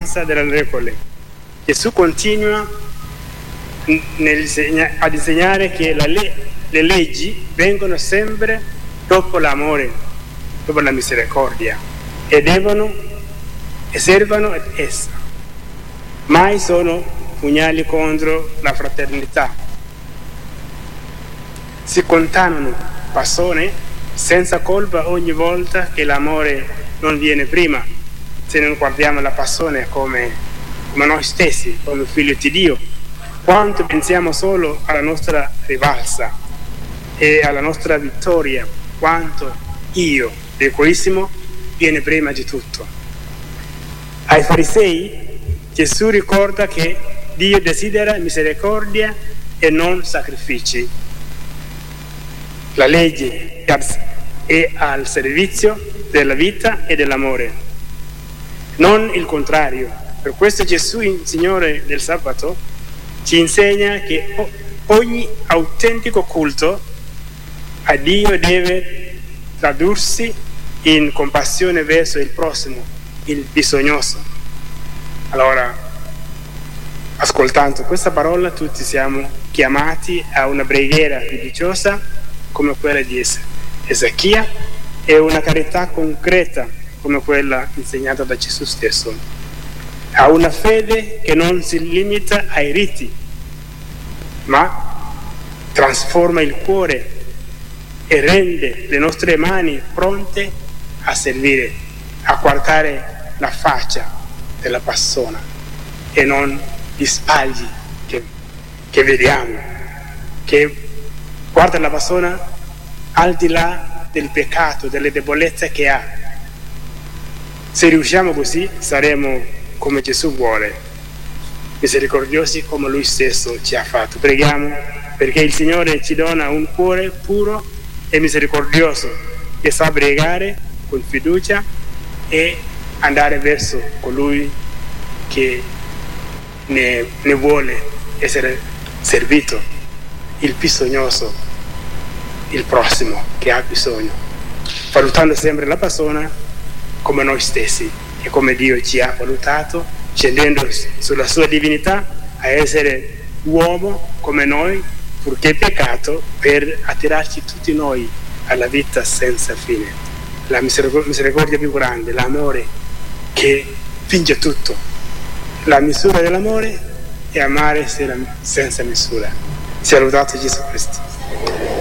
rivalsa delle regole. Gesù continua ad insegnare che le leggi vengono sempre dopo l'amore, dopo la misericordia, e servono ad essa. Mai sono pugnali contro la fraternità. Si condannano persone senza colpa ogni volta che l'amore non viene prima, se non guardiamo la persona come noi stessi, come figlio di Dio. Quanto pensiamo solo alla nostra rivalsa e alla nostra vittoria, quanto io, l'egoismo, viene prima di tutto. Ai farisei Gesù ricorda che Dio desidera misericordia e non sacrifici. La legge è al servizio della vita e dell'amore, non il contrario. Per questo Gesù, il Signore del sabato, ci insegna che ogni autentico culto a Dio deve tradursi in compassione verso il prossimo, il bisognoso. Allora, ascoltando questa parola, tutti siamo chiamati a una preghiera fiduciosa come quella di Ezechia e una carità concreta come quella insegnata da Gesù stesso, a una fede che non si limita ai riti, ma trasforma il cuore e rende le nostre mani pronte a servire, a guardare la faccia della persona e non gli spagli che vediamo, che guarda la persona al di là del peccato, delle debolezze che ha. Se riusciamo così saremo come Gesù vuole, misericordiosi come Lui stesso ci ha fatto. Preghiamo perché il Signore ci dona un cuore puro e misericordioso che sa pregare con fiducia e andare verso colui che ne vuole essere servito, il bisognoso, il prossimo che ha bisogno, valutando sempre la persona come noi stessi e come Dio ci ha valutato, scendendo sulla sua divinità a essere uomo come noi, purché peccato, per attirarci tutti noi alla vita senza fine. La misericordia più grande, l'amore che vince tutto. La misura dell'amore è amare senza misura. Sia lodato Gesù Cristo.